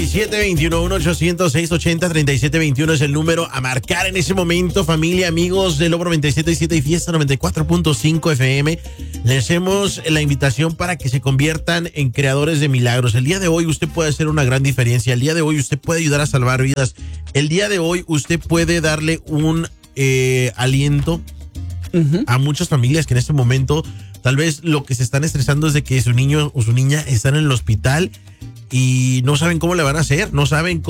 3721 1-800-680-3721 es el número a marcar en ese momento, familia, amigos de Logro 97.7 y Fiesta 94.5 FM. Les hacemos la invitación para que se conviertan en creadores de milagros. El día de hoy usted puede hacer una gran diferencia. El día de hoy usted puede ayudar a salvar vidas. El día de hoy usted puede darle un aliento a muchas familias que en este momento tal vez lo que se están estresando es de que su niño o su niña están en el hospital y no saben cómo le van a hacer, no saben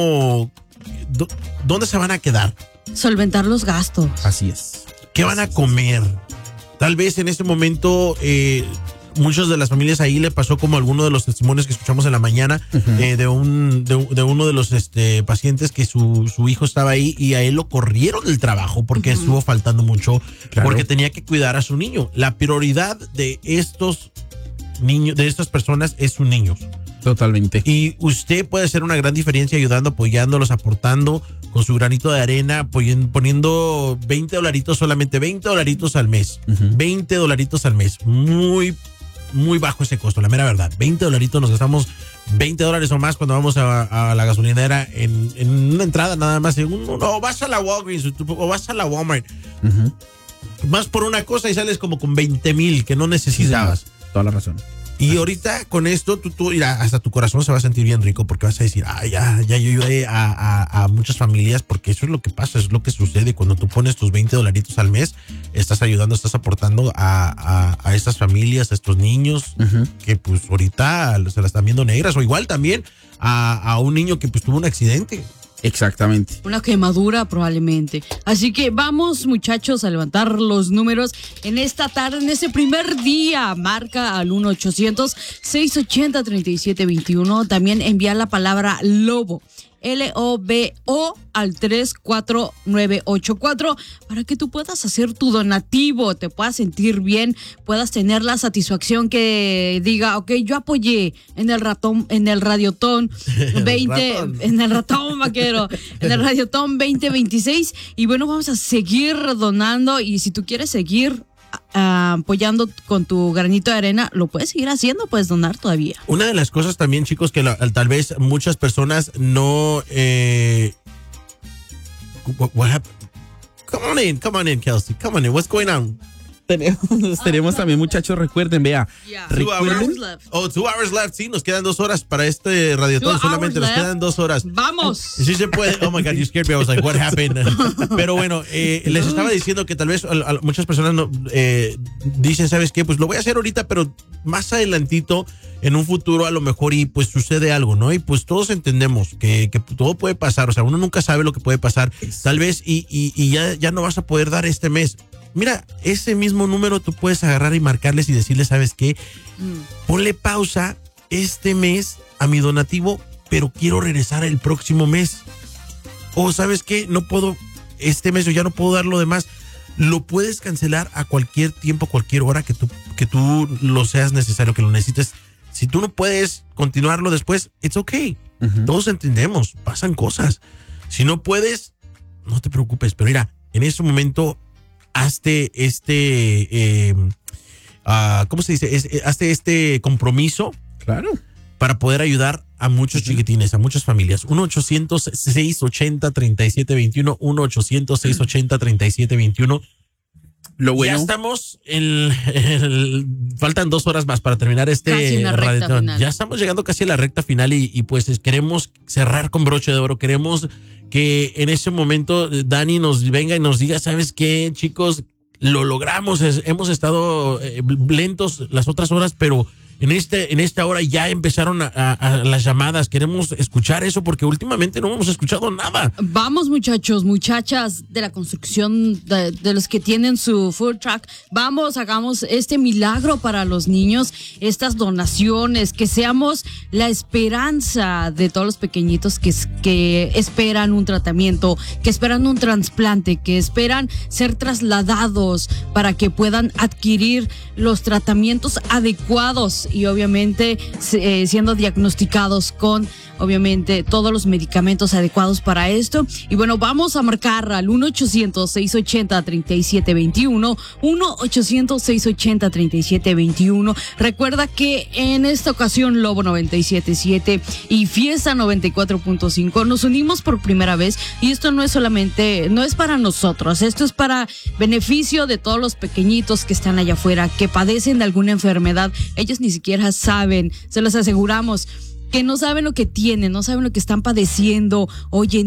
dónde se van a quedar. Solventar los gastos. Así es. ¿Qué van a comer? Tal vez en este momento muchas de las familias ahí le pasó como alguno de los testimonios que escuchamos en la mañana de uno de los pacientes que su hijo estaba ahí y a él lo corrieron del trabajo porque estuvo faltando mucho, porque tenía que cuidar a su niño. La prioridad de estos niños, de estas personas, es sus niños. Totalmente. Y usted puede hacer una gran diferencia ayudando, apoyándolos, aportando con su granito de arena, poniendo $20, solamente $20 al mes. $20 al mes. Muy, muy bajo ese costo, la mera verdad. $20, nos gastamos $20 o más cuando vamos a la gasolinera en una entrada nada más. O vas a la Walgreens o vas a la Walmart. Vas por una cosa y sales como con 20,000 que no necesitabas. Sí, toda la razón. Y ahorita con esto, tú mira, hasta tu corazón se va a sentir bien rico porque vas a decir, ya yo ayudé a muchas familias, porque eso es lo que pasa, es lo que sucede cuando tú pones tus $20 al mes, estás ayudando, estás aportando a estas familias, a estos niños que pues ahorita se la están viendo negras, o igual también a un niño que pues tuvo un accidente. Exactamente. Una quemadura probablemente. Así que vamos, muchachos, a levantar los números en esta tarde, en ese primer día. Marca al 1-800-680-3721. También envía la palabra LOBO. LOBO al 34984 para que tú puedas hacer tu donativo, te puedas sentir bien, puedas tener la satisfacción que diga, ok, yo apoyé en el Radiotón 20, en el Ratón Vaquero, en el Radiotón 2026, y bueno, vamos a seguir donando, y si tú quieres seguir apoyando con tu granito de arena, lo puedes seguir haciendo, puedes donar todavía. Una de las cosas también, chicos, que tal vez muchas personas no what happened? Come on in, Kelsey, come on in, what's going on? Tenemos también, muchachos, recuerden, vea. Yeah. 2 hours left. Sí, nos quedan 2 horas para este radiotón. Solamente nos quedan 2 horas. ¡Vamos! Sí se puede. Oh my God, you scared me. I was like, what happened? Pero bueno, les estaba diciendo que tal vez muchas personas dicen, ¿sabes qué? Pues lo voy a hacer ahorita, pero más adelantito, en un futuro a lo mejor, y pues sucede algo, ¿no? Y pues todos entendemos que todo puede pasar. O sea, uno nunca sabe lo que puede pasar. Tal vez y ya no vas a poder dar este mes. Mira, ese mismo número tú puedes agarrar y marcarles y decirles, ¿sabes qué? Ponle pausa este mes a mi donativo, pero quiero regresar el próximo mes. O, ¿sabes qué? No puedo este mes, o ya no puedo dar lo demás. Lo puedes cancelar a cualquier tiempo, cualquier hora que tú lo seas necesario, que lo necesites. Si tú no puedes continuarlo después, it's okay. Todos entendemos, pasan cosas. Si no puedes, no te preocupes. Pero mira, en ese momento, hazte ¿cómo se dice? Hazte este compromiso. Claro. Para poder ayudar a muchos chiquitines, a muchas familias. 1-800-680-3721. 1-800-680-3721. Lo bueno. Ya estamos faltan 2 horas más para terminar radiotón. Ya estamos llegando casi a la recta final y pues queremos cerrar con broche de oro. Queremos que en ese momento Dani nos venga y nos diga, ¿sabes qué, chicos? Lo logramos. Hemos estado lentos las otras horas, pero en esta hora ya empezaron a las llamadas. Queremos escuchar eso porque últimamente no hemos escuchado nada. Vamos, muchachos, muchachas de la construcción, de los que tienen su food truck. Vamos, hagamos este milagro para los niños, estas donaciones, que seamos la esperanza de todos los pequeñitos que esperan un tratamiento, que esperan un trasplante, que esperan ser trasladados para que puedan adquirir los tratamientos adecuados y obviamente siendo diagnosticados con obviamente todos los medicamentos adecuados para esto. Y bueno, vamos a marcar al 1-800-680-3721, 1-800-680-3721. Recuerda que en esta ocasión Lobo 97.7 y Fiesta 94.5 nos unimos por primera vez, y esto no es solamente, no es para nosotros, esto es para beneficio de todos los pequeñitos que están allá afuera, que padecen de alguna enfermedad. Ellos ni siquiera saben, se los aseguramos, que no saben lo que tienen, no saben lo que están padeciendo. Oye,